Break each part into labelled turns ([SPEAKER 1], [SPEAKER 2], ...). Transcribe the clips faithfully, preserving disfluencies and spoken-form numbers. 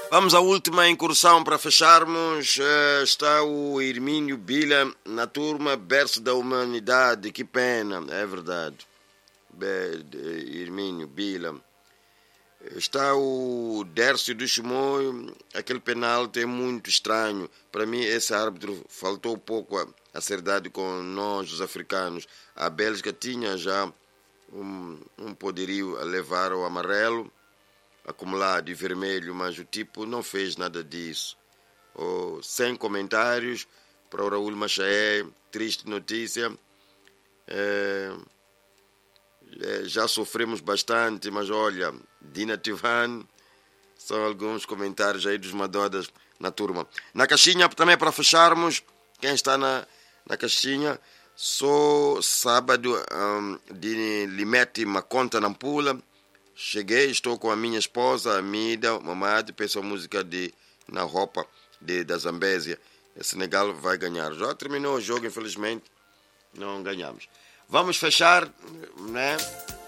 [SPEAKER 1] Vamos à última incursão para fecharmos. Uh, está o Hermínio Bila na turma Berço da Humanidade. Que pena, é verdade. Be Hermínio Bila. Está o Dércio do Chimoio. Aquele penalti é muito estranho. Para mim, esse árbitro faltou um pouco a, a seriedade com nós, os africanos. A Bélgica tinha já um, um poderio a levar o amarelo acumulado e vermelho, mas o tipo não fez nada disso. Oh, sem comentários para o Raul Machaé, triste notícia. É, é, já sofremos bastante, mas olha, Dina Tivan, são alguns comentários aí dos Madodas na turma. Na caixinha, também para fecharmos, quem está na, na caixinha, sou sábado um, de Limete Maconta Nampula. Cheguei, estou com a minha esposa, Amida Mamad, peço a música de Na Roupa de, da Zambésia. O Senegal vai ganhar. Já terminou o jogo, infelizmente, não ganhamos. Vamos fechar, né?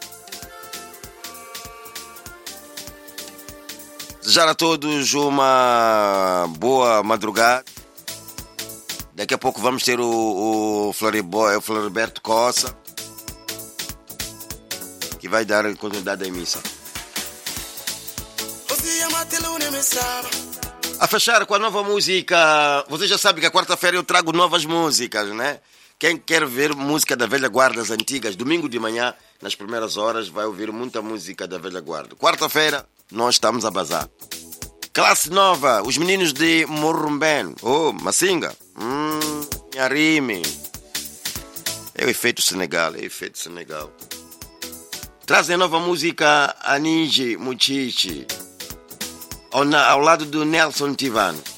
[SPEAKER 1] Desejar a todos uma boa madrugada. Daqui a pouco vamos ter o, o, Floribo, o Floriberto Cossa, que vai dar continuidade à emissão. A fechar com a nova música. Você já sabe que a quarta-feira eu trago novas músicas, né? Quem quer ver música da velha guarda, as antigas, domingo de manhã, nas primeiras horas, vai ouvir muita música da velha guarda. Quarta-feira, nós estamos a bazar. Classe nova, os meninos de Morumbén. Oh, Massinga. Hum, Arime. É o efeito Senegal, é o efeito Senegal. Trazem a nova música Aninji Muchichi, ao, ao lado do Nelson Tivano.